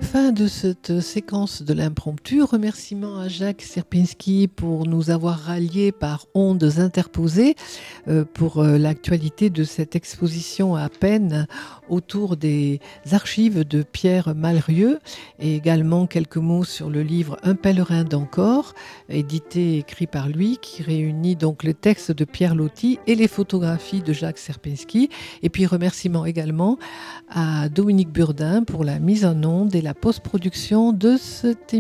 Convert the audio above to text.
fin de cette séquence de l'impromptu. Remerciements à Jacques Sierpinski pour nous avoir ralliés par ondes interposées pour l'actualité de cette exposition à peine autour des archives de Pierre Malrieux et également quelques mots sur le livre Un pèlerin d'Ancor, édité et écrit par lui, qui réunit donc le texte de Pierre Loti et les photographies de Jacques Sierpinski. Et puis remerciements également à Dominique Burdin pour la mise en onde et la post-production de cette émission.